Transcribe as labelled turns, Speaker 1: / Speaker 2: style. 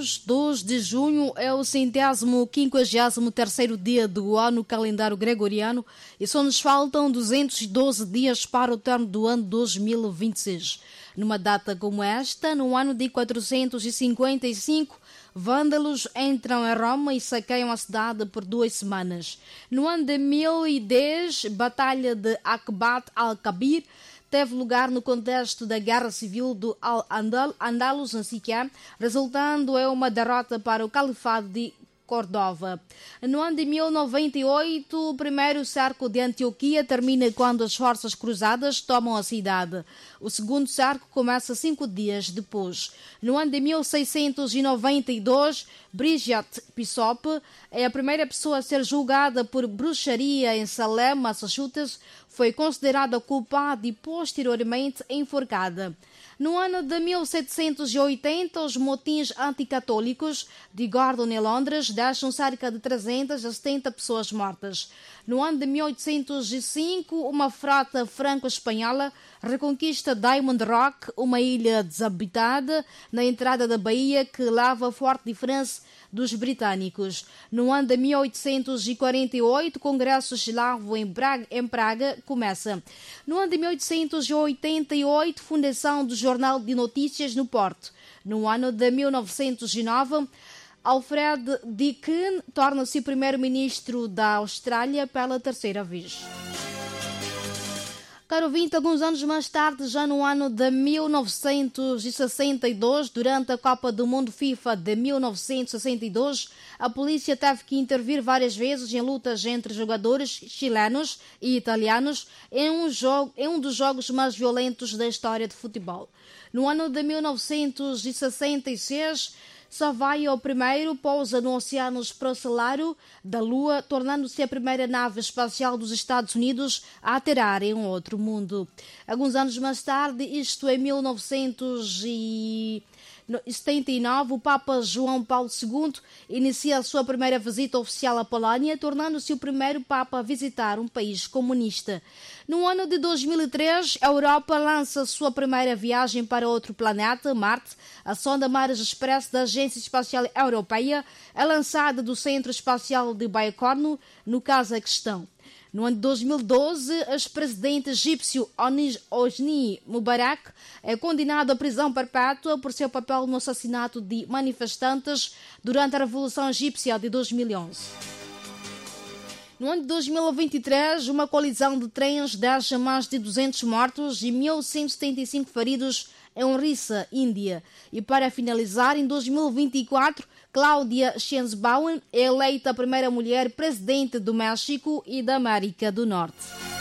Speaker 1: Marcos, 2 de junho é o 153º dia do ano no calendário gregoriano e só nos faltam 212 dias para o término do ano 2026. Numa data como esta, no ano de 455, vândalos entram em Roma e saqueiam a cidade por 2 semanas. No ano de 1010, Batalha de Aqbat al-Kabir teve lugar no contexto da Guerra Civil do Al-Andalus, na Síria, resultando em uma derrota para o Califado de Córdoba. No ano de 1098, o primeiro cerco de Antioquia termina quando as forças cruzadas tomam a cidade. O segundo cerco começa 5 dias depois. No ano de 1692, Bridget Bishop é a primeira pessoa a ser julgada por bruxaria em Salem, Massachusetts. Foi considerada culpada e posteriormente enforcada. No ano de 1780, os motins anticatólicos de Gordon em Londres deixam cerca de 370 pessoas mortas. No ano de 1805, uma frota franco-espanhola reconquista Diamond Rock, uma ilha desabitada na entrada da Bahia que leva a forte diferença dos britânicos. No ano de 1848, o Congresso Eslavo em Praga começa. No ano de 1888, fundação do Jornal de Notícias no Porto. No ano de 1909, Alfred Deakin torna-se o primeiro-ministro da Austrália pela 3ª vez. Caro ouvinte, alguns anos mais tarde, já no ano de 1962, durante a Copa do Mundo FIFA de 1962, a polícia teve que intervir várias vezes em lutas entre jogadores chilenos e italianos em um dos jogos mais violentos da história de futebol. No ano de 1966, Savaio I pousa no Oceano Procelário da Lua, tornando-se a primeira nave espacial dos Estados Unidos a aterrar em um outro mundo. Alguns anos mais tarde, isto em 1979, o Papa João Paulo II inicia a sua primeira visita oficial à Polónia, tornando-se o primeiro Papa a visitar um país comunista. No ano de 2003, a Europa lança sua primeira viagem para outro planeta, Marte. A sonda Mars Express da Agência Espacial Europeia é lançada do Centro Espacial de Baikonur, no Cazaquistão. No ano de 2012, o ex-presidente egípcio Hosni Mubarak é condenado à prisão perpétua por seu papel no assassinato de manifestantes durante a Revolução Egípcia de 2011. No ano de 2023, uma colisão de trens deixa mais de 200 mortos e 1.175 feridos em Orissa, Índia. E para finalizar, em 2024, Cláudia Sheinbaum é eleita a primeira mulher presidente do México e da América do Norte.